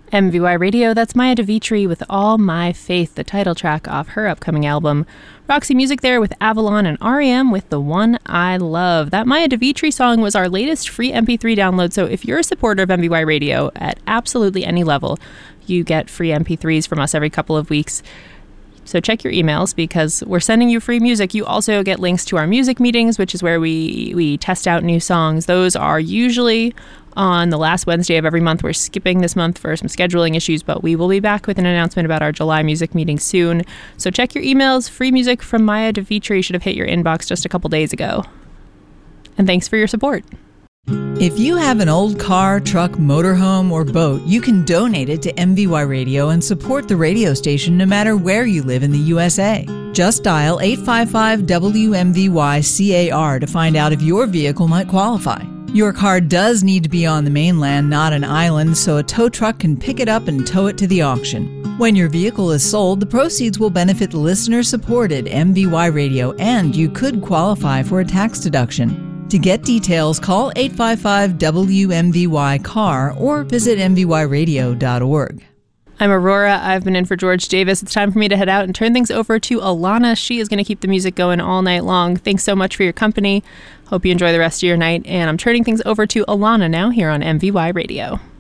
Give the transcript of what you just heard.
MVY Radio, that's Maya DeVitri with All My Faith, the title track off her upcoming album. Roxy Music there with Avalon, and REM with The One I Love. That Maya DeVitri song was our latest free MP3 download, so if you're a supporter of MVY Radio at absolutely any level, you get free MP3s from us every couple of weeks. So check your emails because we're sending you free music. You also get links to our music meetings, which is where we test out new songs. Those are usually on the last Wednesday of every month. We're skipping this month for some scheduling issues, but we will be back with an announcement about our July music meeting soon. So check your emails. Free music from Maya DeVitri should have hit your inbox just a couple days ago. And thanks for your support. If you have an old car, truck, motorhome, or boat, you can donate it to MVY Radio and support the radio station no matter where you live in the USA. Just dial 855-WMVY-CAR to find out if your vehicle might qualify. Your car does need to be on the mainland, not an island, so a tow truck can pick it up and tow it to the auction. When your vehicle is sold, the proceeds will benefit the listener-supported MVY Radio, and you could qualify for a tax deduction. To get details, call 855-WMVY-CAR or visit mvyradio.org. I'm Aurora. I've been in for George Davis. It's time for me to head out and turn things over to Alana. She is going to keep the music going all night long. Thanks so much for your company. Hope you enjoy the rest of your night. And I'm turning things over to Alana now here on MVY Radio.